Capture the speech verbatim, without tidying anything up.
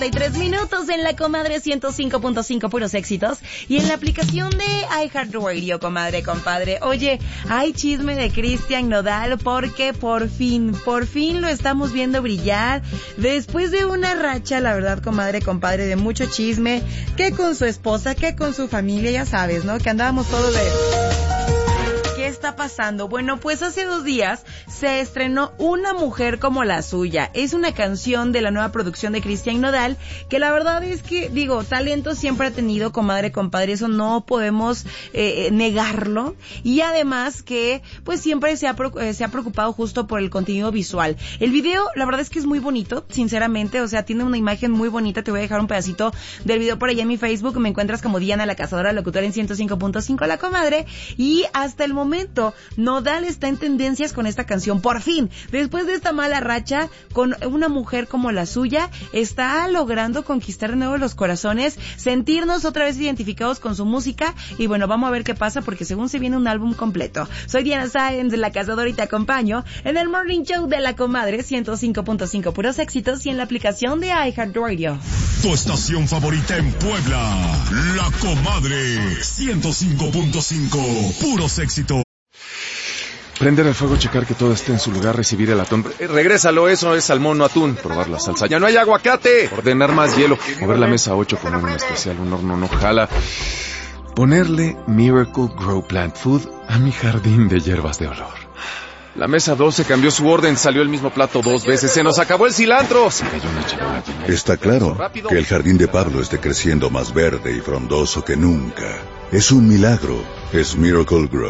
Tres minutos en la comadre ciento cinco punto cinco, puros éxitos, y en la aplicación de iHeartRadio, comadre, compadre. Oye, hay chisme de Cristian Nodal porque por fin, por fin lo estamos viendo brillar después de una racha, la verdad, comadre, compadre, de mucho chisme, que con su esposa, que con su familia, ya sabes, ¿no? Que andábamos todos de... ¿Qué está pasando? Bueno, pues hace dos días se estrenó Una Mujer Como la Suya. Es una canción de la nueva producción de Cristian Nodal, que la verdad es que, digo, talento siempre ha tenido, comadre, compadre, eso no podemos eh, negarlo. Y además que, pues siempre se ha, eh, se ha preocupado justo por el contenido visual. El video, la verdad es que es muy bonito, sinceramente, o sea, tiene una imagen muy bonita. Te voy a dejar un pedacito del video por allá en mi Facebook. Me encuentras como Diana la Cazadora, locutora en ciento cinco punto cinco, la comadre. Y hasta el momento momento, Nodal está en tendencias con esta canción. Por fin, después de esta mala racha, con Una Mujer Como la Suya, está logrando conquistar de nuevo los corazones, sentirnos otra vez identificados con su música. Y bueno, vamos a ver qué pasa, porque según se viene un álbum completo. Soy Diana Sáenz, la Cazadora, y te acompaño en el Morning Show de la comadre, ciento cinco punto cinco, puros éxitos, y en la aplicación de iHeartRadio. Tu estación favorita en Puebla, La Comadre, ciento cinco punto cinco, puros éxitos. Prender el fuego, checar que todo esté en su lugar, recibir el atún. Eh, regrésalo, eso es salmón, no atún. Probar la salsa. ¡Ya no hay aguacate! Ordenar más hielo. Mover la mesa ocho, poner un especial, un horno no jala. Ponerle Miracle Grow Plant Food a mi jardín de hierbas de olor. La mesa doce cambió su orden, salió el mismo plato dos veces, se nos acabó el cilantro. Se cayó una charola. Está claro que el jardín de Pablo esté creciendo más verde y frondoso que nunca. Es un milagro, es Miracle Grow.